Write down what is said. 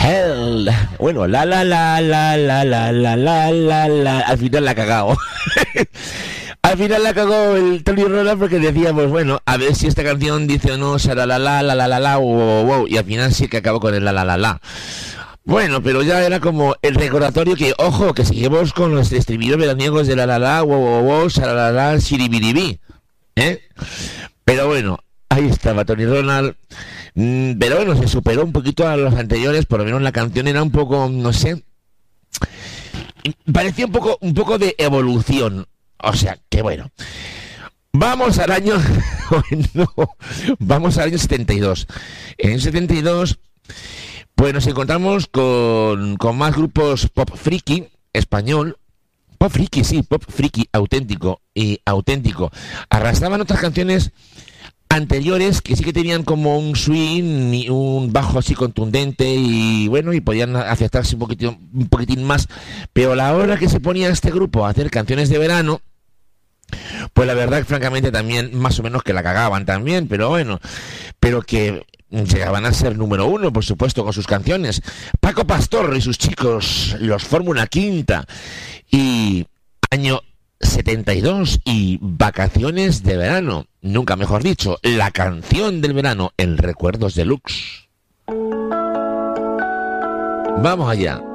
Hell. Bueno, la. Al final la ha cagado. Al final la cagó el Tony Ronald porque decía, pues bueno, a ver si esta canción dice o no, wow, y al final sí que acabó con el la. Bueno, pero ya era como el recordatorio que, ojo, que seguimos con los estribillos veraniegos de wow, shiribiribí, ¿eh? Pero bueno, ahí estaba Tony Ronald. Pero bueno, se superó un poquito a los anteriores, por lo menos la canción era un poco, no sé, parecía un poco de evolución. O sea, que bueno. Vamos al año... no, vamos al año 72. En el 72, pues nos encontramos con más grupos pop friki español. Pop friki, sí, pop friki auténtico y auténtico. Arrastraban otras canciones anteriores que sí que tenían como un swing y un bajo así contundente y bueno, y podían aceptarse un poquitín más, pero a la hora que se ponía este grupo a hacer canciones de verano, pues la verdad que francamente también más o menos que la cagaban también, pero bueno, pero que llegaban a ser número uno, por supuesto, con sus canciones. Paco Pastor y sus chicos, los Fórmula Quinta, y año 72 y vacaciones de verano, nunca mejor dicho, la canción del verano en Recuerdos Deluxe. Vamos allá.